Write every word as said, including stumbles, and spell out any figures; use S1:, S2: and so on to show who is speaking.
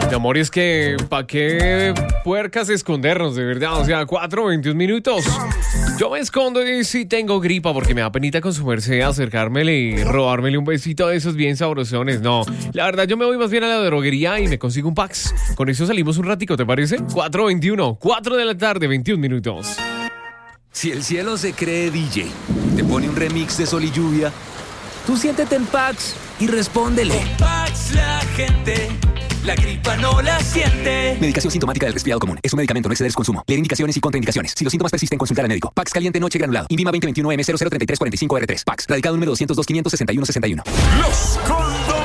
S1: Mi amor, es que ¿para qué puercas escondernos, de verdad? O sea, cuatro, veintiún minutos. Yo me escondo y sí tengo gripa porque me da penita con su merced acercármele y robármele un besito de esos bien sabrosones. No, la verdad yo me voy más bien a la droguería y me consigo un Pax. Con eso salimos un ratico, ¿te parece? cuatro veintiuno, cuatro de la tarde, veintiún minutos.
S2: Si el cielo se cree D J, te pone un remix de Sol y Lluvia, tú siéntete en Pax y respóndele.
S3: Con Pax la gente, la gripa no la siente.
S2: Medicación sintomática del resfriado común. Es un medicamento, no exceder su consumo. Leer indicaciones y contraindicaciones. Si los síntomas persisten, consultar al médico. Pax caliente noche granulado. Invima veinte veintiuno M cero cero treinta y tres cuarenta y cinco R tres. Pax. Radical número doscientos dos, quinientos sesenta y uno sesenta y uno.
S4: Los Coldos.